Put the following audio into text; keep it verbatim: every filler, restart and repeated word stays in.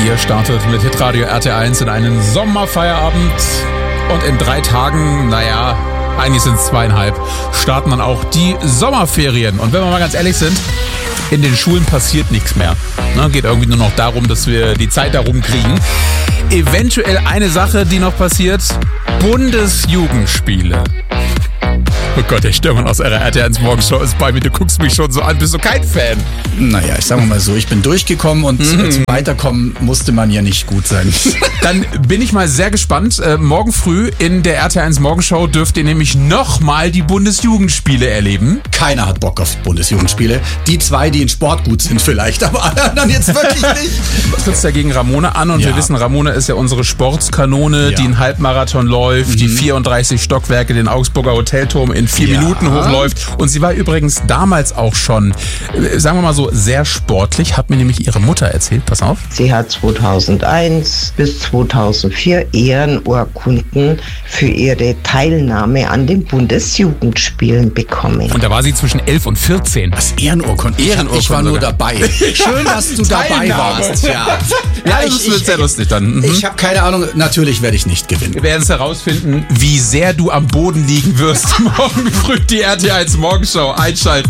Ihr startet mit Hitradio R T eins in einen Sommerfeierabend und in drei Tagen, naja, eigentlich sind es zweieinhalb, starten dann auch die Sommerferien. Und wenn wir mal ganz ehrlich sind, in den Schulen passiert nichts mehr. Ne, geht irgendwie nur noch darum, dass wir die Zeit darum kriegen. Eventuell eine Sache, die noch passiert, Bundesjugendspiele. Oh Gott, der Stürmann aus R T eins Morgenshow ist bei mir. Du guckst mich schon so an. Bist du kein Fan? Naja, ich sag mal so, ich bin durchgekommen und mhm. zum Weiterkommen musste man ja nicht gut sein. Dann bin ich mal sehr gespannt. Äh, morgen früh in der R T eins Morgenshow dürft ihr nämlich nochmal die Bundesjugendspiele erleben. Keiner hat Bock auf Bundesjugendspiele. Die zwei, die in Sport gut sind vielleicht, aber alle anderen jetzt wirklich nicht. Du trittst ja gegen Ramona an und ja. wir wissen, Ramona ist ja unsere Sportskanone, ja. die einen Halbmarathon läuft, mhm. die vierunddreißig Stockwerke, den Augsburger Hotelturm in vier ja. Minuten hochläuft. Und sie war übrigens damals auch schon, sagen wir mal so, sehr sportlich, hat mir nämlich ihre Mutter erzählt. Pass auf. Sie hat zweitausendeins bis zweitausendvier Ehrenurkunden für ihre Teilnahme an den Bundesjugendspielen bekommen. Und da war sie zwischen elf und vierzehn. Was, Ehrenurkunden? Ehrenurkunde. Ich war nur dabei. Schön, dass du dabei warst. Ja, ja ich, das wird sehr lustig dann. Mhm. Ich habe keine Ahnung, natürlich werde ich nicht gewinnen. Wir werden es herausfinden, wie sehr du am Boden liegen wirst. Morgen früh die R T eins Morgenshow einschalten.